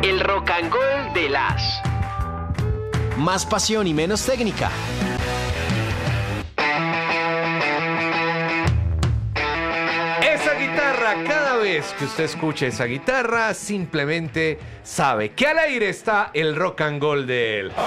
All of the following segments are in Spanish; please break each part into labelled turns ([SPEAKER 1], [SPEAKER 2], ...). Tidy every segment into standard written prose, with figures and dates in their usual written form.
[SPEAKER 1] el rock and roll de las.
[SPEAKER 2] Más pasión y menos técnica.
[SPEAKER 3] Esa guitarra, cada vez que usted escuche esa guitarra, simplemente sabe que al aire está el rock and roll de él.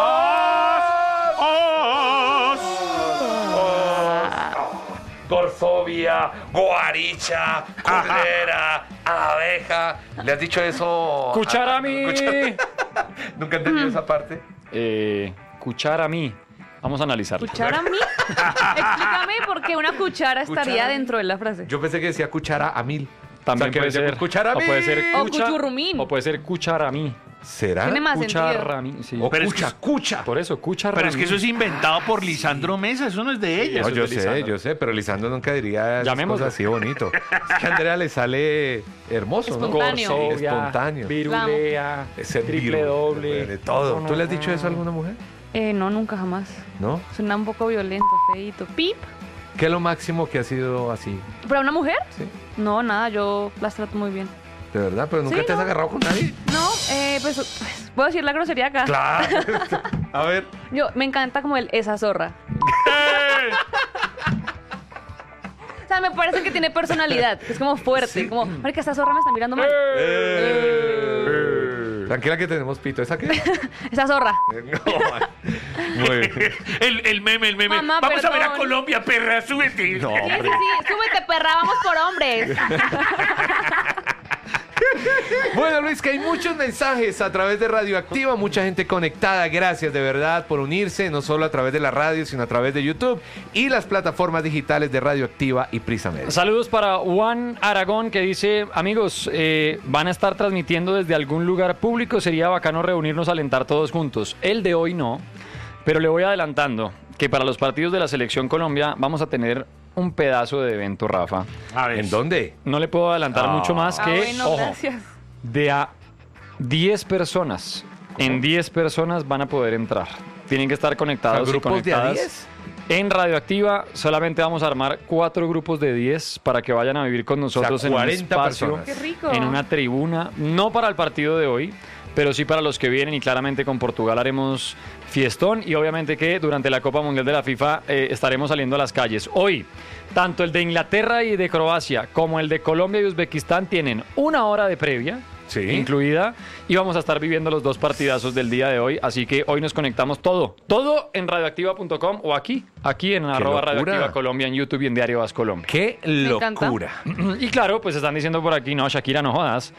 [SPEAKER 3] Gorfobia, guaricha, culera, abeja. ¿Le has dicho eso?
[SPEAKER 4] ¡Cucharami!
[SPEAKER 3] ¿Nunca entendido esa parte?
[SPEAKER 4] Cucharami. Vamos a analizarlo.
[SPEAKER 5] ¿Cuchara a mí? Explícame por qué una cuchara estaría
[SPEAKER 3] Cuchara.
[SPEAKER 5] dentro de la frase.
[SPEAKER 3] Yo pensé que decía cuchara a mil.
[SPEAKER 4] También
[SPEAKER 3] O sea, que
[SPEAKER 4] puede
[SPEAKER 3] decía
[SPEAKER 4] ser.
[SPEAKER 3] cucharami.
[SPEAKER 4] O puede ser
[SPEAKER 5] O
[SPEAKER 4] cucha.
[SPEAKER 5] cuchurrumín.
[SPEAKER 4] O puede ser cucharami.
[SPEAKER 3] ¿Será?
[SPEAKER 5] Tiene más sentido.
[SPEAKER 4] Cucharami. Sí.
[SPEAKER 3] O
[SPEAKER 6] Pero es
[SPEAKER 3] cucha,
[SPEAKER 6] que-
[SPEAKER 3] cucha.
[SPEAKER 4] Por eso, cucharami.
[SPEAKER 6] Pero es que eso es inventado por Lisandro Mesa, eso no es de ella.
[SPEAKER 3] No,
[SPEAKER 4] eso
[SPEAKER 3] yo
[SPEAKER 4] es de
[SPEAKER 3] sé,
[SPEAKER 4] Lisandro.
[SPEAKER 3] pero Lisandro nunca diría esas
[SPEAKER 4] Llamémoslo.
[SPEAKER 3] cosas así bonito. Es que a Andrea le sale hermoso, ¿no?
[SPEAKER 5] Espontáneo.
[SPEAKER 4] Corsovia,
[SPEAKER 3] Espontáneo.
[SPEAKER 4] Virulea,
[SPEAKER 3] Ese
[SPEAKER 4] triple
[SPEAKER 3] viru,
[SPEAKER 4] doble.
[SPEAKER 3] de todo. ¿Tú le has dicho eso a alguna mujer?
[SPEAKER 5] No, nunca jamás.
[SPEAKER 3] ¿No?
[SPEAKER 5] Suena un poco violento, feíto. Pip.
[SPEAKER 3] ¿Qué es lo máximo que ha sido así?
[SPEAKER 5] ¿Para una mujer?
[SPEAKER 3] Sí.
[SPEAKER 5] No, nada, yo las trato muy bien.
[SPEAKER 3] ¿De verdad? ¿Pero nunca
[SPEAKER 5] Sí,
[SPEAKER 3] te has
[SPEAKER 5] no.
[SPEAKER 3] agarrado con nadie?
[SPEAKER 5] No, pues, ¿puedo decir la grosería acá?
[SPEAKER 3] Claro. A ver.
[SPEAKER 5] Yo, me encanta como esa zorra. O sea, me parece que tiene personalidad, que es como fuerte, como, marica, esta zorra me está mirando mal.
[SPEAKER 3] Tranquila que tenemos pito. ¿Esa qué?
[SPEAKER 5] Esa zorra.
[SPEAKER 3] No, man. Muy bien.
[SPEAKER 6] El meme.
[SPEAKER 5] Mamá,
[SPEAKER 6] Vamos a ver a
[SPEAKER 5] perdón.
[SPEAKER 6] Colombia, perra, súbete.
[SPEAKER 3] No,
[SPEAKER 5] Sí,
[SPEAKER 3] hombre.
[SPEAKER 5] súbete, perra, vamos por hombres.
[SPEAKER 3] Bueno, Luis, que hay muchos mensajes a través de Radioactiva, mucha gente conectada. Gracias de verdad por unirse, no solo a través de la radio, sino a través de YouTube y las plataformas digitales de Radioactiva y Prisa Media.
[SPEAKER 4] Saludos para Juan Aragón que dice, amigos, van a estar transmitiendo desde algún lugar público, sería bacano reunirnos a alentar todos juntos. El de hoy no, pero le voy adelantando que para los partidos de la Selección Colombia vamos a tener un pedazo de evento, Rafa.
[SPEAKER 6] A ver.
[SPEAKER 3] ¿En dónde?
[SPEAKER 4] No le puedo adelantar mucho más que,
[SPEAKER 5] Bueno,
[SPEAKER 4] ojo,
[SPEAKER 5] gracias.
[SPEAKER 4] de a 10 personas. En 10 personas van a poder entrar. Tienen que estar conectados y
[SPEAKER 3] ¿Grupos de a
[SPEAKER 4] conectadas.
[SPEAKER 3] 10?
[SPEAKER 4] En Radioactiva solamente vamos a armar 4 grupos de 10 para que vayan a vivir con nosotros
[SPEAKER 3] sea,
[SPEAKER 4] en un
[SPEAKER 3] 40
[SPEAKER 4] espacio,
[SPEAKER 3] personas.
[SPEAKER 5] Qué rico.
[SPEAKER 4] en una tribuna, no para el partido de hoy, pero sí para los que vienen y claramente con Portugal haremos fiestón y obviamente que durante la Copa Mundial de la FIFA estaremos saliendo a las calles. Hoy, tanto el de Inglaterra y de Croacia como el de Colombia y Uzbekistán tienen 1 hora de previa.
[SPEAKER 3] Sí.
[SPEAKER 4] Incluida, y vamos a estar viviendo los 2 partidazos del día de hoy, así que hoy nos conectamos todo en radioactiva.com o aquí en arroba
[SPEAKER 3] locura.
[SPEAKER 4] Radioactiva Colombia en YouTube y en Diario Vas Colombia.
[SPEAKER 3] ¡Qué
[SPEAKER 5] encanta.
[SPEAKER 3] locura!
[SPEAKER 4] Y claro, pues están diciendo por aquí, no, Shakira, no jodas.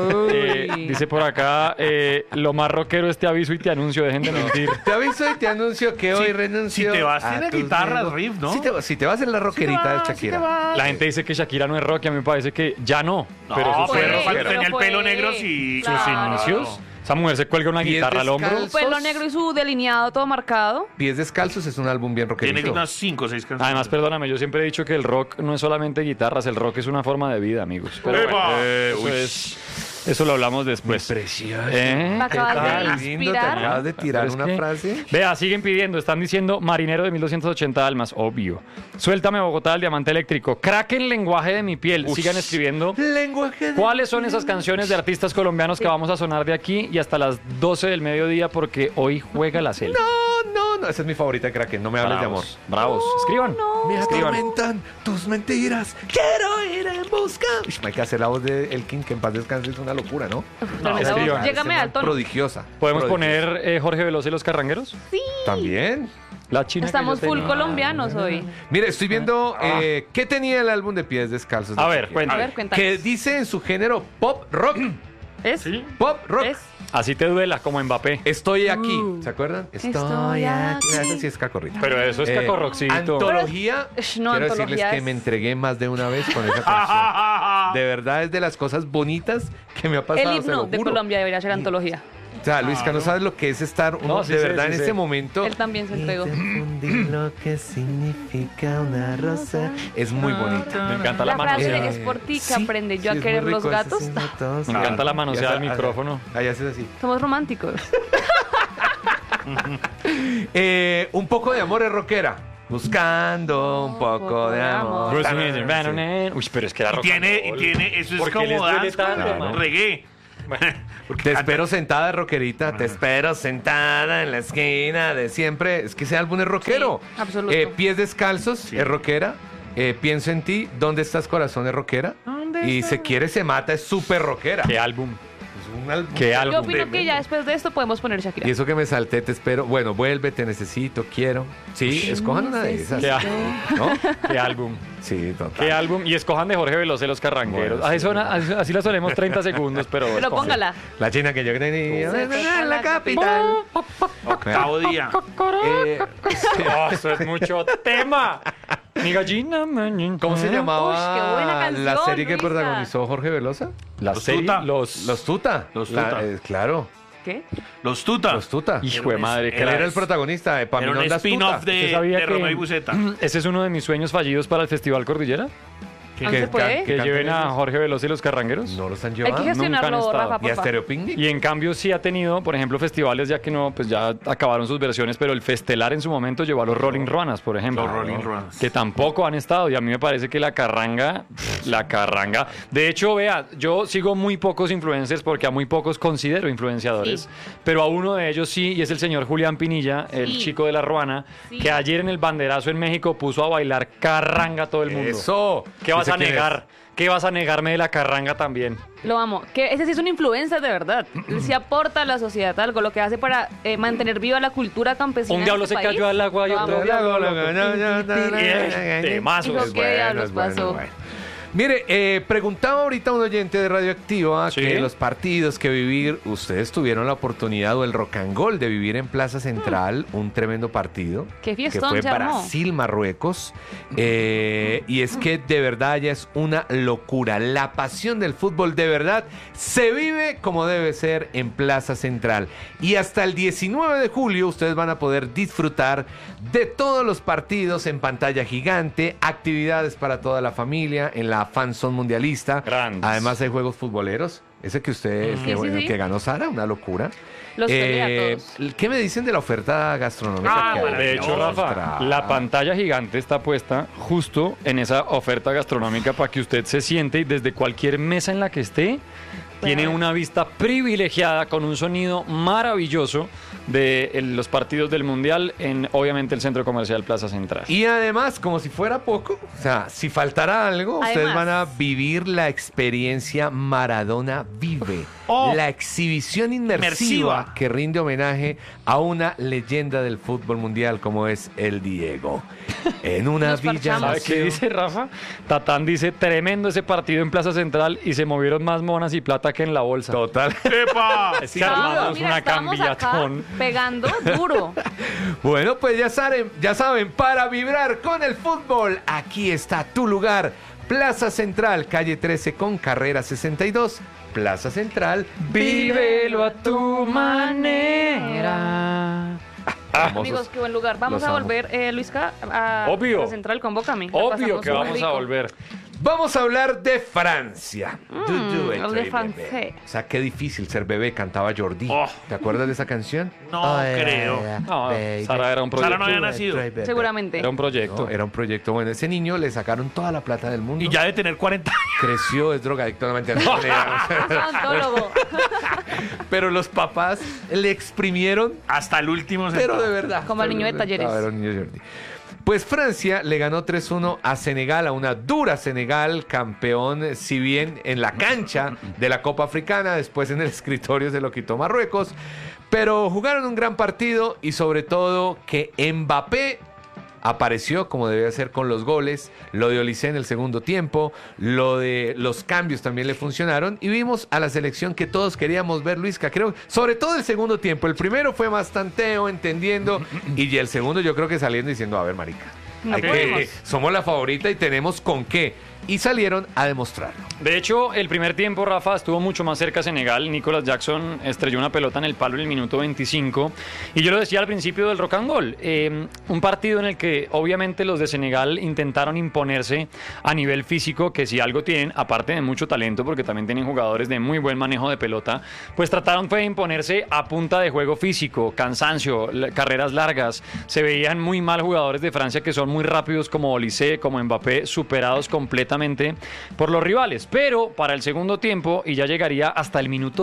[SPEAKER 5] Uy.
[SPEAKER 4] Dice por acá, lo más rockero es te aviso y te anuncio, dejen de mentir.
[SPEAKER 3] Te aviso y te anuncio que hoy
[SPEAKER 6] Si-
[SPEAKER 3] renuncio.
[SPEAKER 6] si te vas,
[SPEAKER 3] a
[SPEAKER 6] tiene
[SPEAKER 3] tus
[SPEAKER 6] guitarras,
[SPEAKER 3] dedos.
[SPEAKER 6] riff, ¿no?
[SPEAKER 3] Si te vas en la rockerita de Shakira.
[SPEAKER 4] La gente dice que Shakira no es rock y a mí me parece que ya no.
[SPEAKER 6] No,
[SPEAKER 4] pero eso
[SPEAKER 6] pero
[SPEAKER 4] fue
[SPEAKER 6] cuando
[SPEAKER 5] pero
[SPEAKER 6] tenía el
[SPEAKER 5] fue.
[SPEAKER 6] pelo negro, sí.
[SPEAKER 4] sus
[SPEAKER 5] Claro.
[SPEAKER 4] inicios. Esa mujer se cuelga una
[SPEAKER 3] Pies
[SPEAKER 4] guitarra al hombro.
[SPEAKER 3] descalzos.
[SPEAKER 5] Pelo negro y su delineado todo marcado.
[SPEAKER 3] Pies Descalzos es un álbum bien
[SPEAKER 6] Tiene
[SPEAKER 3] rockerito.
[SPEAKER 6] unas 5 o 6 canciones.
[SPEAKER 4] Además, perdóname, yo siempre he dicho que el rock no es solamente guitarras, el rock es una forma de vida, amigos. Pero
[SPEAKER 6] ¡Epa!
[SPEAKER 4] bueno, eso lo hablamos después.
[SPEAKER 3] Precioso.
[SPEAKER 5] Me acabas de
[SPEAKER 3] Tal, lindo, te
[SPEAKER 5] inspirar.
[SPEAKER 3] acabas de tirar
[SPEAKER 4] ¿Sabes
[SPEAKER 3] una
[SPEAKER 4] qué?
[SPEAKER 3] frase.
[SPEAKER 4] Vea, siguen pidiendo, están diciendo Marinero de 1280 almas, obvio. Suéltame Bogotá del Diamante Eléctrico. Kraken lenguaje de mi piel. Sigan escribiendo.
[SPEAKER 3] Lenguaje de...
[SPEAKER 4] ¿Cuáles son esas canciones de artistas colombianos que vamos a sonar de aquí y hasta las 12 del mediodía porque hoy juega la Cel?
[SPEAKER 3] No, esa es mi favorita de Kraken. No me hables de amor.
[SPEAKER 4] Bravos. Escriban.
[SPEAKER 3] Me
[SPEAKER 4] Escriban.
[SPEAKER 3] atormentan tus mentiras. Quiero ir en busca. Uy, hay que hacer la voz de Elkin, que en paz descanse, es una locura, ¿no?
[SPEAKER 5] Tremenda
[SPEAKER 4] escriban.
[SPEAKER 5] voz. Llégame al tono.
[SPEAKER 3] Prodigiosa.
[SPEAKER 4] ¿Podemos
[SPEAKER 3] Prodigiosa.
[SPEAKER 4] poner Jorge Veloz y los Carrangueros?
[SPEAKER 3] También.
[SPEAKER 4] La China que
[SPEAKER 5] Estamos
[SPEAKER 4] yo
[SPEAKER 5] full
[SPEAKER 4] tenía.
[SPEAKER 5] colombianos hoy.
[SPEAKER 3] Mire, estoy viendo qué tenía el álbum de Pies Descalzos. de
[SPEAKER 4] A ver,
[SPEAKER 3] Shakira.
[SPEAKER 4] cuéntame.
[SPEAKER 5] A ver, cuéntanos.
[SPEAKER 3] Que dice en su género pop rock.
[SPEAKER 5] ¿Es?
[SPEAKER 3] Pop rock.
[SPEAKER 5] ¿Es?
[SPEAKER 4] Así te duela, como Mbappé.
[SPEAKER 3] Estoy aquí. ¿Se acuerdan?
[SPEAKER 5] Estoy aquí.
[SPEAKER 3] Esa sí es cacorrita.
[SPEAKER 4] Pero eso es cacorroxito.
[SPEAKER 3] Antología.
[SPEAKER 5] No,
[SPEAKER 3] Quiero decirles
[SPEAKER 5] antología
[SPEAKER 3] que
[SPEAKER 5] es-
[SPEAKER 3] me entregué más de una vez con esa canción. De verdad es de las cosas bonitas que me ha pasado.
[SPEAKER 5] El
[SPEAKER 3] se lo
[SPEAKER 5] himno de
[SPEAKER 3] juro.
[SPEAKER 5] Colombia debería ser antología.
[SPEAKER 3] O sea, Luisca, no sabes lo que es estar uno
[SPEAKER 4] No, sí
[SPEAKER 3] de
[SPEAKER 4] sé,
[SPEAKER 3] verdad
[SPEAKER 4] sí
[SPEAKER 3] en
[SPEAKER 4] sé.
[SPEAKER 3] ese momento.
[SPEAKER 5] Él también se entregó.
[SPEAKER 3] Confundí lo que significa una rosa. Es muy bonita.
[SPEAKER 4] Me encanta
[SPEAKER 5] La
[SPEAKER 4] la
[SPEAKER 5] frase
[SPEAKER 4] manoseada.
[SPEAKER 5] de es por ti que
[SPEAKER 3] Sí,
[SPEAKER 5] aprendí yo
[SPEAKER 3] sí,
[SPEAKER 5] a
[SPEAKER 3] es
[SPEAKER 5] querer
[SPEAKER 3] muy
[SPEAKER 5] los
[SPEAKER 3] rico,
[SPEAKER 5] gatos.
[SPEAKER 3] ese sí, todos.
[SPEAKER 4] Me encanta la manoseada del
[SPEAKER 3] Ya está,
[SPEAKER 4] micrófono.
[SPEAKER 3] Ahí haces así.
[SPEAKER 5] Somos románticos.
[SPEAKER 3] Un poco de amor es rockera. Buscando un poco de amor.
[SPEAKER 4] Bruce Springsteen, Uy, pero es que era rock and
[SPEAKER 6] Y
[SPEAKER 4] roll.
[SPEAKER 6] tiene, eso es
[SPEAKER 4] ¿Por qué
[SPEAKER 6] como
[SPEAKER 4] les duele
[SPEAKER 6] dance,
[SPEAKER 4] tanto,
[SPEAKER 6] como
[SPEAKER 4] man?
[SPEAKER 6] reggae. Porque
[SPEAKER 3] Te
[SPEAKER 6] canta.
[SPEAKER 3] espero sentada, rockerita. Te espero sentada en la esquina de siempre. Es que ese álbum es rockero.
[SPEAKER 5] Sí, absoluto.
[SPEAKER 3] Pies descalzos es rockera. Pienso en ti. ¿Dónde estás, corazón? Es rockera. Y Se quiere, se mata. Es súper rockera.
[SPEAKER 4] ¿Qué álbum?
[SPEAKER 3] Es un álbum.
[SPEAKER 4] ¿Qué
[SPEAKER 5] Yo
[SPEAKER 4] álbum?
[SPEAKER 5] opino que ya después de esto podemos poner Shakira.
[SPEAKER 3] Y eso que me salté, te espero. Bueno, vuelve, te necesito, quiero. Sí, escojan una de esas.
[SPEAKER 4] ¿Qué,
[SPEAKER 3] ¿No?
[SPEAKER 4] qué álbum?
[SPEAKER 3] Sí, total.
[SPEAKER 4] ¿Qué álbum? Y escojan de Jorge Veloz Los Carrangueros.
[SPEAKER 3] Bueno, sí.
[SPEAKER 4] Así la solemos 30 segundos, pero...
[SPEAKER 5] Pero
[SPEAKER 4] escojan.
[SPEAKER 5] póngala.
[SPEAKER 3] La china que yo tenía
[SPEAKER 5] Se fue
[SPEAKER 3] en
[SPEAKER 5] con
[SPEAKER 3] la
[SPEAKER 5] la
[SPEAKER 3] capital.
[SPEAKER 6] Octavo día.
[SPEAKER 3] Sí.
[SPEAKER 4] Oh, eso es mucho tema. Mi gallina.
[SPEAKER 3] ¿Cómo se llamaba
[SPEAKER 5] Ush, qué buena canción,
[SPEAKER 3] la serie que
[SPEAKER 5] Luisa.
[SPEAKER 3] protagonizó Jorge Velosa?
[SPEAKER 4] La
[SPEAKER 6] Los
[SPEAKER 4] serie,
[SPEAKER 6] Tuta.
[SPEAKER 3] Los Tuta.
[SPEAKER 6] Los Tuta.
[SPEAKER 3] Claro,
[SPEAKER 5] ¿Qué?
[SPEAKER 6] Los Tuta.
[SPEAKER 3] los Tuta.
[SPEAKER 4] Hijo de madre,
[SPEAKER 3] Él
[SPEAKER 4] que
[SPEAKER 3] era el protagonista de
[SPEAKER 6] Era un
[SPEAKER 3] Epaminondas
[SPEAKER 6] spin-off
[SPEAKER 3] Tuta.
[SPEAKER 4] ¿Usted
[SPEAKER 6] de,
[SPEAKER 4] sabía
[SPEAKER 6] de
[SPEAKER 4] que
[SPEAKER 6] Romeo y Buceta.
[SPEAKER 4] ese es uno de mis sueños fallidos para el Festival Cordillera?
[SPEAKER 5] ¿Ah, se puede?
[SPEAKER 4] Que lleven a Jorge Veloz y Los Carrangueros.
[SPEAKER 3] No los han
[SPEAKER 5] Hay que
[SPEAKER 3] llevado.
[SPEAKER 4] nunca han
[SPEAKER 5] gestionarlo,
[SPEAKER 4] estado.
[SPEAKER 5] Rafa,
[SPEAKER 3] Y a
[SPEAKER 5] porfa.
[SPEAKER 3] Stereo Picnic.
[SPEAKER 4] Y en cambio sí ha tenido, por ejemplo, festivales ya que no, pues ya acabaron sus versiones, pero el Festelar en su momento llevó a los Rolling Ruanas, por ejemplo.
[SPEAKER 6] Los Rolling Ruanas.
[SPEAKER 4] Que tampoco han estado y a mí me parece que la carranga. De hecho, vea, yo sigo muy pocos influencers porque a muy pocos considero influenciadores,
[SPEAKER 5] Sí.
[SPEAKER 4] pero a uno de ellos sí, y es el señor Julián Pinilla, el
[SPEAKER 5] Sí.
[SPEAKER 4] chico de la Ruana,
[SPEAKER 5] Sí.
[SPEAKER 4] que ayer en el banderazo en México puso a bailar carranga a todo el mundo.
[SPEAKER 3] Eso.
[SPEAKER 4] ¿Qué vas
[SPEAKER 3] ¿Ese
[SPEAKER 4] a
[SPEAKER 3] quién es?
[SPEAKER 4] negar? ¿Qué vas a negarme de la carranga también?
[SPEAKER 5] Lo amo. Que ese sí es un influencer de verdad. Él sí aporta a la sociedad algo, lo que hace para mantener viva la cultura campesina.
[SPEAKER 4] Un
[SPEAKER 5] en
[SPEAKER 4] diablo
[SPEAKER 5] este
[SPEAKER 4] se
[SPEAKER 5] país.
[SPEAKER 4] cayó al agua y
[SPEAKER 5] Lo
[SPEAKER 4] otro
[SPEAKER 5] amo.
[SPEAKER 4] Temazo.
[SPEAKER 5] Dijo, ¿qué diablos pasó?
[SPEAKER 3] Mire, preguntaba ahorita un oyente de Radioactiva
[SPEAKER 4] Sí.
[SPEAKER 3] que los partidos que vivir, ustedes tuvieron la oportunidad o el rock and roll de vivir en Plaza Central, un tremendo partido.
[SPEAKER 5] Qué
[SPEAKER 3] que
[SPEAKER 5] fiestón
[SPEAKER 3] fue
[SPEAKER 5] se armó.
[SPEAKER 3] Brasil-Marruecos. Y es que de verdad ya es una locura. La pasión del fútbol de verdad se vive como debe ser en Plaza Central. Y hasta el 19 de julio ustedes van a poder disfrutar de todos los partidos en pantalla gigante, actividades para toda la familia en la Fanzone Mundialista.
[SPEAKER 4] Grandes.
[SPEAKER 3] Además hay juegos futboleros. Ese que usted,
[SPEAKER 5] Sí, sí, sí.
[SPEAKER 3] que ganó Sara, una locura.
[SPEAKER 5] Los pelea todos.
[SPEAKER 3] ¿Qué me dicen de la oferta gastronómica?
[SPEAKER 6] Ah,
[SPEAKER 3] que hay?
[SPEAKER 4] De hecho, Rafa,
[SPEAKER 3] Ostras.
[SPEAKER 4] la pantalla gigante está puesta justo en esa oferta gastronómica para que usted se siente y desde cualquier mesa en la que esté tiene una vista privilegiada con un sonido maravilloso de los partidos del Mundial en, obviamente, el Centro Comercial Plaza Central.
[SPEAKER 3] Y además, como si fuera poco, o sea, si faltara algo, ustedes
[SPEAKER 5] Además.
[SPEAKER 3] van a vivir la experiencia Maradona Vive.
[SPEAKER 6] Oh.
[SPEAKER 3] La exhibición inmersiva que rinde homenaje a una leyenda del fútbol mundial como es el Diego. En una
[SPEAKER 5] Nos
[SPEAKER 3] villa
[SPEAKER 5] parchamos.
[SPEAKER 4] ¿Sabe qué
[SPEAKER 3] nació-
[SPEAKER 4] dice Rafa? Tatán dice, tremendo ese partido en Plaza Central y se movieron más monas y plata que en la bolsa.
[SPEAKER 3] Total.
[SPEAKER 6] ¡Epa!
[SPEAKER 4] Es que
[SPEAKER 5] No,
[SPEAKER 4] armamos
[SPEAKER 5] mira,
[SPEAKER 4] una
[SPEAKER 5] estábamos acá
[SPEAKER 4] cambiatón.
[SPEAKER 5] pegando duro.
[SPEAKER 3] Bueno, pues ya saben, para vibrar con el fútbol, aquí está tu lugar. Plaza Central, calle 13 con carrera 62. Plaza Central,
[SPEAKER 4] Vívelo a tu manera.
[SPEAKER 3] Famosos.
[SPEAKER 5] Amigos, qué buen lugar. Vamos
[SPEAKER 3] Los
[SPEAKER 5] a
[SPEAKER 3] amo.
[SPEAKER 5] volver, Luisca, a
[SPEAKER 4] Obvio.
[SPEAKER 5] Plaza Central, convócame. La
[SPEAKER 4] Obvio
[SPEAKER 5] pasamos
[SPEAKER 4] que
[SPEAKER 5] muy
[SPEAKER 4] vamos a
[SPEAKER 5] rico.
[SPEAKER 4] volver.
[SPEAKER 3] Vamos a hablar de Francia. Do it,
[SPEAKER 5] los de
[SPEAKER 3] baby.
[SPEAKER 5] francés.
[SPEAKER 3] O sea, qué difícil ser bebé, cantaba Jordi.
[SPEAKER 6] Oh.
[SPEAKER 3] ¿Te acuerdas de esa canción?
[SPEAKER 6] No creo.
[SPEAKER 4] No, Sara era un proyecto.
[SPEAKER 6] Sara no había nacido.
[SPEAKER 5] Seguramente.
[SPEAKER 4] Era un proyecto.
[SPEAKER 3] No, era un proyecto. Bueno, ese niño le sacaron toda la plata del mundo.
[SPEAKER 6] Y ya de tener 40 años.
[SPEAKER 3] Creció, es drogadicto, no mentira.
[SPEAKER 5] Odontólogo.
[SPEAKER 3] Pero los papás le exprimieron,
[SPEAKER 6] Hasta el último
[SPEAKER 3] pero
[SPEAKER 6] centavo.
[SPEAKER 3] de verdad.
[SPEAKER 5] Como al niño de Talleres.
[SPEAKER 3] Era un niño Jordi. Pues Francia le ganó 3-1 a Senegal, a una dura Senegal, campeón, si bien en la cancha de la Copa Africana, después en el escritorio se lo quitó Marruecos, pero jugaron un gran partido y sobre todo que Mbappé apareció como debía ser con los goles, lo de Olise en el segundo tiempo, lo de los cambios también le funcionaron y vimos a la selección que todos queríamos ver, Luisca, creo, sobre todo el segundo tiempo. El primero fue más tanteo, entendiendo, y el segundo yo creo que saliendo diciendo, a ver, marica,
[SPEAKER 5] No
[SPEAKER 3] hay
[SPEAKER 5] podemos.
[SPEAKER 3] que, somos la favorita y tenemos con qué. Y salieron a demostrarlo.
[SPEAKER 4] De hecho, el primer tiempo, Rafa, estuvo mucho más cerca Senegal. Nicolas Jackson estrelló una pelota en el palo en el minuto 25. Y yo lo decía al principio del rock and roll. Un partido en el que obviamente los de Senegal intentaron imponerse a nivel físico, que si algo tienen, aparte de mucho talento, porque también tienen jugadores de muy buen manejo de pelota, pues trataron fue de imponerse a punta de juego físico, cansancio, carreras largas. Se veían muy mal jugadores de Francia que son muy rápidos como Olise, como Mbappé, superados completamente completamente por los rivales. Pero para el segundo tiempo, y ya llegaría hasta el minuto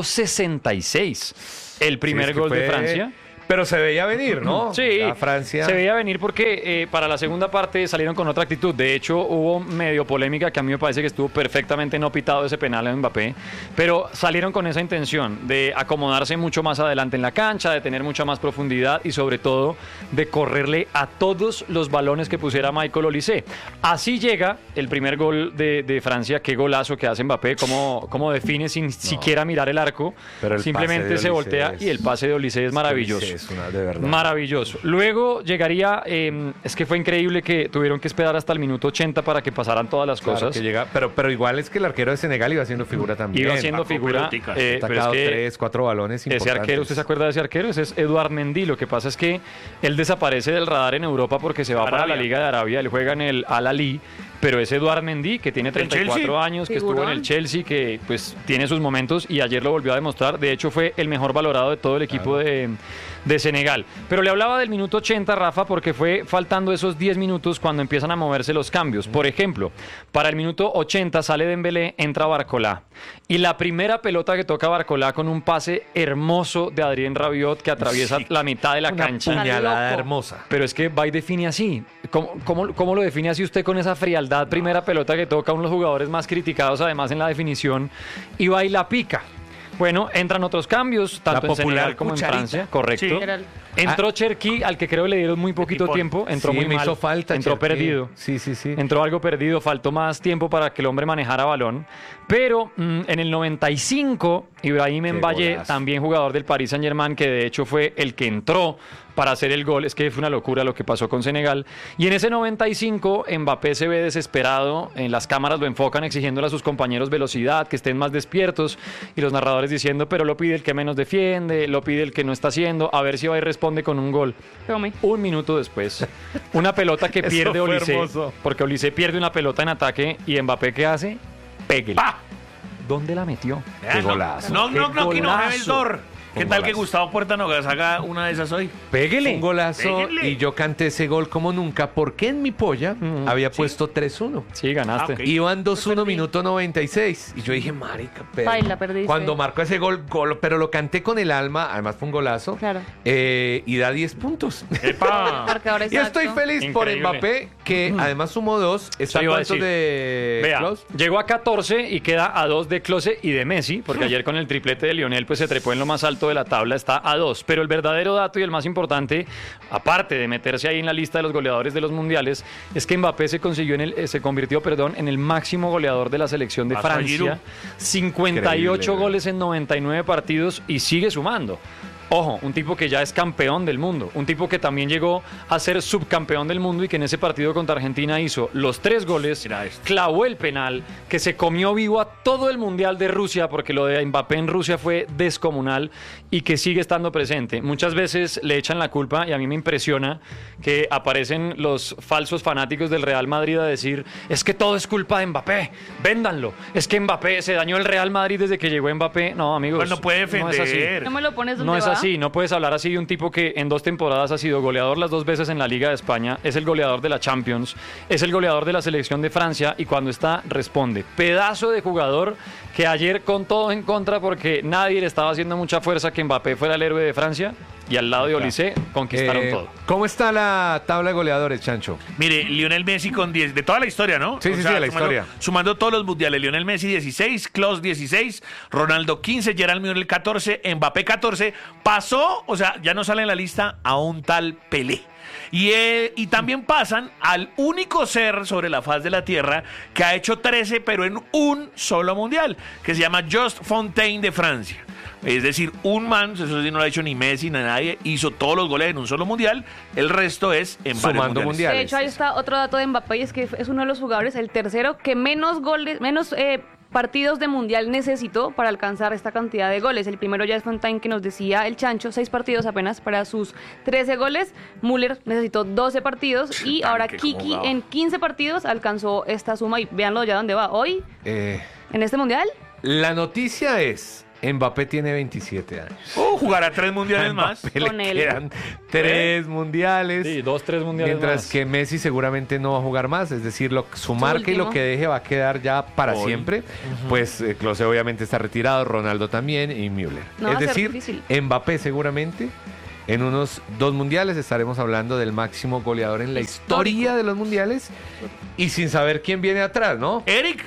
[SPEAKER 4] 66, el primer gol de Francia.
[SPEAKER 3] Pero se veía venir, ¿no?
[SPEAKER 4] Sí,
[SPEAKER 3] A Francia.
[SPEAKER 4] se veía venir porque para la segunda parte salieron con otra actitud. De hecho, hubo medio polémica que a mí me parece que estuvo perfectamente no pitado ese penal a Mbappé, pero salieron con esa intención de acomodarse mucho más adelante en la cancha, de tener mucha más profundidad y sobre todo de correrle a todos los balones que pusiera Michael Olise. Así llega el primer gol de Francia. Qué golazo que hace Mbappé, cómo define sin siquiera mirar el arco.
[SPEAKER 3] Pero el pase
[SPEAKER 4] Simplemente
[SPEAKER 3] de
[SPEAKER 4] se
[SPEAKER 3] Olise
[SPEAKER 4] voltea
[SPEAKER 3] es-
[SPEAKER 4] y el pase de Olise es maravilloso.
[SPEAKER 3] Es una, de verdad.
[SPEAKER 4] Maravilloso. Luego llegaría, es que fue increíble que tuvieron que esperar hasta el minuto 80 para que pasaran todas las
[SPEAKER 3] Claro
[SPEAKER 4] cosas.
[SPEAKER 3] que llega, pero igual es que el arquero de Senegal iba haciendo figura también.
[SPEAKER 4] Iba haciendo
[SPEAKER 6] Paco
[SPEAKER 4] figura,
[SPEAKER 6] Pelotica.
[SPEAKER 4] pero es
[SPEAKER 3] Sacado
[SPEAKER 4] que
[SPEAKER 3] 3, 4 balones
[SPEAKER 4] ese
[SPEAKER 3] importantes.
[SPEAKER 4] arquero, ¿usted se acuerda de ese arquero? Ese es Eduard Mendy. Lo que pasa es que él desaparece del radar en Europa porque se va para la
[SPEAKER 6] Arabia.
[SPEAKER 4] Liga de Arabia. Él juega en el Al-Ahly, pero es Eduard Mendy, que tiene 34
[SPEAKER 6] Chelsea?
[SPEAKER 4] años, que estuvo en el
[SPEAKER 5] Figurón.
[SPEAKER 4] Chelsea, que pues tiene sus momentos y ayer lo volvió a demostrar. De hecho, fue el mejor valorado de todo el equipo de Senegal. Pero le hablaba del minuto 80, Rafa, porque fue faltando esos 10 minutos cuando empiezan a moverse los cambios. Por ejemplo, para el minuto 80 sale Dembélé, entra Barcola. Y la primera pelota que toca Barcola con un pase hermoso de Adrien Rabiot que atraviesa la mitad de la
[SPEAKER 3] Una
[SPEAKER 4] cancha.
[SPEAKER 3] puñalada
[SPEAKER 5] Loco.
[SPEAKER 3] hermosa.
[SPEAKER 4] Pero es que va y define así. ¿Cómo lo define así usted con esa frialdad? Primera pelota que toca, uno de los jugadores más criticados además en la definición, y va y la pica. Bueno, entran otros cambios, tanto en
[SPEAKER 3] popular
[SPEAKER 4] Senegal como
[SPEAKER 3] cucharita.
[SPEAKER 4] en Francia, correcto.
[SPEAKER 6] Sí.
[SPEAKER 5] Era el-
[SPEAKER 4] Entró Cherki, al que creo le dieron muy poquito
[SPEAKER 6] Tipón.
[SPEAKER 4] tiempo, entró
[SPEAKER 3] Sí,
[SPEAKER 4] muy
[SPEAKER 3] me
[SPEAKER 4] mal,
[SPEAKER 3] hizo falta,
[SPEAKER 4] entró
[SPEAKER 3] Cherki.
[SPEAKER 4] perdido.
[SPEAKER 3] Sí.
[SPEAKER 4] Entró algo perdido, faltó más tiempo para que el hombre manejara balón. Pero en el 95, Ibrahim Mbaye,
[SPEAKER 3] golazo.
[SPEAKER 4] también jugador del Paris Saint-Germain, que de hecho fue el que entró para hacer el gol. Es que fue una locura lo que pasó con Senegal. Y en ese 95, Mbappé se ve desesperado. En las cámaras lo enfocan exigiéndole a sus compañeros velocidad, que estén más despiertos. Y los narradores diciendo, pero lo pide el que menos defiende, lo pide el que no está haciendo. A ver si va y responde con un gol.
[SPEAKER 5] Tome.
[SPEAKER 4] Un minuto después, una pelota que
[SPEAKER 3] Eso
[SPEAKER 4] pierde
[SPEAKER 3] fue
[SPEAKER 4] Olise,
[SPEAKER 3] hermoso.
[SPEAKER 4] porque Olise pierde una pelota en ataque y Mbappé ¿qué hace? Péguele.
[SPEAKER 6] ¡Pa!
[SPEAKER 4] ¿Dónde la metió?
[SPEAKER 3] Qué golazo.
[SPEAKER 6] No,
[SPEAKER 4] Qué
[SPEAKER 6] no, no, que no
[SPEAKER 4] golazo.
[SPEAKER 6] James Dor. ¿Qué
[SPEAKER 3] Un
[SPEAKER 6] tal que
[SPEAKER 3] golazo.
[SPEAKER 6] Gustavo Puerta Nogas haga una de esas hoy?
[SPEAKER 4] Péguele.
[SPEAKER 3] Un golazo
[SPEAKER 6] Péguenle.
[SPEAKER 3] y yo canté ese gol como nunca porque en mi polla había puesto 3-1.
[SPEAKER 4] Sí, ganaste.
[SPEAKER 6] Ah, ok.
[SPEAKER 3] Iban 2-1
[SPEAKER 6] perdí.
[SPEAKER 3] minuto 96 y yo dije, marica,
[SPEAKER 5] Baila, perdiste.
[SPEAKER 3] cuando marcó ese gol, pero lo canté con el alma, además fue un golazo.
[SPEAKER 5] Claro.
[SPEAKER 3] Y da 10 puntos.
[SPEAKER 6] ¡Epa!
[SPEAKER 5] Marcador
[SPEAKER 3] Y
[SPEAKER 5] exacto.
[SPEAKER 3] estoy feliz por
[SPEAKER 4] Increíble.
[SPEAKER 3] Mbappé, que además sumó 2. ¿Está
[SPEAKER 4] Eso iba a
[SPEAKER 3] cuántos
[SPEAKER 4] decir.
[SPEAKER 3] de
[SPEAKER 4] Vea,
[SPEAKER 3] Klose?
[SPEAKER 4] llegó a 14 y queda a 2 de Klose y de Messi, porque ayer con el triplete de Lionel pues se trepó en lo más alto de la tabla, está a 2. Pero el verdadero dato y el más importante, aparte de meterse ahí en la lista de los goleadores de los mundiales, es que Mbappé se convirtió en el máximo goleador de la selección de
[SPEAKER 6] Hasta
[SPEAKER 4] Francia.
[SPEAKER 6] Giroud.
[SPEAKER 4] 58
[SPEAKER 3] Increíble,
[SPEAKER 4] goles en 99 partidos y sigue sumando. Ojo, un tipo que ya es campeón del mundo, un tipo que también llegó a ser subcampeón del mundo y que en ese partido contra Argentina hizo los 3 goles,
[SPEAKER 6] Mira esto.
[SPEAKER 4] clavó el penal, que se comió vivo a todo el Mundial de Rusia, porque lo de Mbappé en Rusia fue descomunal y que sigue estando presente. Muchas veces le echan la culpa y a mí me impresiona que aparecen los falsos fanáticos del Real Madrid a decir, es que todo es culpa de Mbappé, véndanlo, es que Mbappé se dañó el Real Madrid desde que llegó Mbappé. No, amigos,
[SPEAKER 6] Pues no puede
[SPEAKER 4] no es así.
[SPEAKER 6] defender.
[SPEAKER 5] No me lo pones donde
[SPEAKER 4] No es
[SPEAKER 5] va.
[SPEAKER 4] así, no puedes hablar así de un tipo que en 2 temporadas ha sido goleador las 2 veces en la Liga de España, es el goleador de la Champions, es el goleador de la selección de Francia y cuando está responde. Pedazo de jugador que ayer con todo en contra porque nadie le estaba haciendo mucha fuerza que Mbappé fuera el héroe de Francia y al lado de Olise conquistaron todo.
[SPEAKER 3] ¿Cómo está la tabla de goleadores, Chancho?
[SPEAKER 6] Mire, Lionel Messi con 10, de toda la historia, ¿no?
[SPEAKER 3] Sí, sí, sí, de la historia.
[SPEAKER 6] Sumando todos los mundiales, Lionel Messi 16, Klose 16, Ronaldo 15, Gerard Müller 14, Mbappé 14, pasó, o sea, ya no sale en la lista a un tal Pelé. Y también pasan al único ser sobre la faz de la Tierra que ha hecho 13, pero en un solo mundial, que se llama Just Fontaine de Francia. Es decir, un man, eso sí no lo ha hecho ni Messi ni nadie, hizo todos los goles en un solo mundial, el resto es en varios
[SPEAKER 3] Sumando mundiales.
[SPEAKER 5] De hecho, ahí está otro dato de Mbappé y es que es uno de los jugadores, el tercero, que menos goles, menos partidos de mundial necesitó para alcanzar esta cantidad de goles. El primero ya es Fontaine, que nos decía el Chancho, 6 partidos apenas para sus 13 goles. Müller necesitó 12 partidos y ahora
[SPEAKER 6] tanque,
[SPEAKER 5] Kiki
[SPEAKER 6] cómo va.
[SPEAKER 5] en 15 partidos alcanzó esta suma y véanlo ya dónde va hoy
[SPEAKER 3] Eh,
[SPEAKER 5] en este mundial.
[SPEAKER 3] la noticia es, Mbappé tiene 27 años.
[SPEAKER 6] Jugará 3 mundiales más.
[SPEAKER 3] Mbappé le
[SPEAKER 5] Con él.
[SPEAKER 3] quedan 3 mundiales.
[SPEAKER 4] Sí, 2, 3 mundiales
[SPEAKER 3] Mientras
[SPEAKER 4] más.
[SPEAKER 3] que Messi seguramente no va a jugar más, es decir, su marca y lo
[SPEAKER 5] último.
[SPEAKER 3] que deje va a quedar ya para
[SPEAKER 6] Hoy.
[SPEAKER 3] siempre. Pues Klose obviamente está retirado, Ronaldo también y Müller.
[SPEAKER 5] No, va
[SPEAKER 3] es
[SPEAKER 5] a ser
[SPEAKER 3] decir,
[SPEAKER 5] difícil.
[SPEAKER 3] Mbappé seguramente en unos 2 mundiales estaremos hablando del máximo goleador en la historia de los mundiales y sin saber quién viene atrás, ¿no?
[SPEAKER 6] Eric.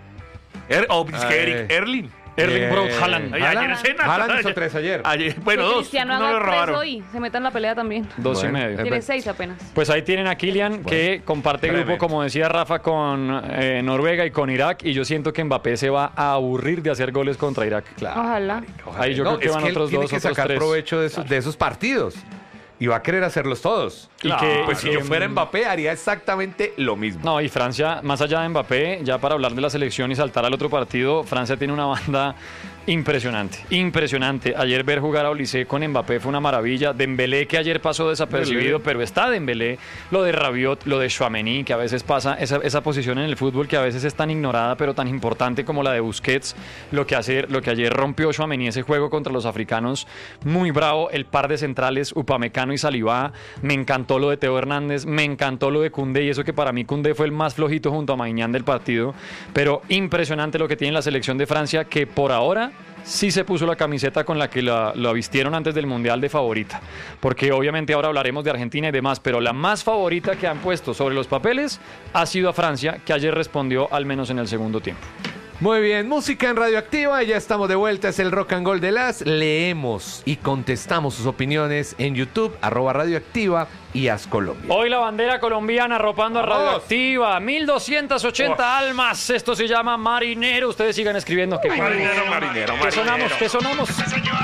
[SPEAKER 6] Erling.
[SPEAKER 4] Erling Braut Haaland.
[SPEAKER 6] Ay, ayer cena.
[SPEAKER 3] Haaland hizo 3 ayer.
[SPEAKER 6] Bueno,
[SPEAKER 5] Que
[SPEAKER 6] 2.
[SPEAKER 5] Cristiano
[SPEAKER 6] No lo
[SPEAKER 5] haga 3
[SPEAKER 6] robaron.
[SPEAKER 5] hoy. Se meta en la pelea también.
[SPEAKER 4] 2 y
[SPEAKER 3] Bueno,
[SPEAKER 4] medio.
[SPEAKER 5] Tiene 6 apenas.
[SPEAKER 4] Pues ahí tienen a Kylian, que comparte
[SPEAKER 6] tremendo.
[SPEAKER 4] grupo, como decía Rafa, con Noruega y con Irak. Y yo siento que Mbappé se va a aburrir de hacer goles contra Irak.
[SPEAKER 3] Claro.
[SPEAKER 5] Ojalá.
[SPEAKER 4] Ahí yo creo que
[SPEAKER 3] es
[SPEAKER 4] van
[SPEAKER 3] él
[SPEAKER 4] otros
[SPEAKER 3] tiene
[SPEAKER 4] 2,
[SPEAKER 3] que
[SPEAKER 4] otros
[SPEAKER 3] sacar
[SPEAKER 4] 3.
[SPEAKER 3] provecho de esos partidos. Y va a querer hacerlos todos.
[SPEAKER 4] Y que-
[SPEAKER 3] Pues si yo fuera Mbappé, haría exactamente lo mismo.
[SPEAKER 4] No, y Francia, más allá de Mbappé, ya para hablar de la selección y saltar al otro partido, Francia tiene una banda impresionante, impresionante. Ayer ver jugar a Olise con Mbappé fue una maravilla. Dembélé, que ayer pasó desapercibido, pero está Dembélé. Lo de Rabiot, lo de Tchouaméni, que a veces pasa esa posición en el fútbol que a veces es tan ignorada, pero tan importante como la de Busquets. Lo que ayer rompió Tchouaméni ese juego contra los africanos, muy bravo. El par de centrales, Upamecano y Saliba. Me encantó lo de Teo Hernández, me encantó lo de Koundé, y eso que para mí Koundé fue el más flojito junto a Maignan del partido. Pero impresionante lo que tiene la selección de Francia, que por ahora sí se puso la camiseta con la que la vistieron antes del Mundial de favorita. Porque obviamente ahora hablaremos de Argentina y demás, pero la más favorita que han puesto sobre los papeles ha sido a Francia, que ayer respondió al menos en el segundo tiempo.
[SPEAKER 3] Muy bien, música en Radioactiva, ya estamos de vuelta, es el Rock and Gold de las. Leemos y contestamos sus opiniones en YouTube, @Radioactiva y As Colombia.
[SPEAKER 4] Hoy la bandera colombiana arropando a
[SPEAKER 3] Vamos.
[SPEAKER 4] Radioactiva, 1280 almas, esto se llama Marinero. Ustedes sigan escribiendo. ¿Qué sonamos? ¿Qué sonamos?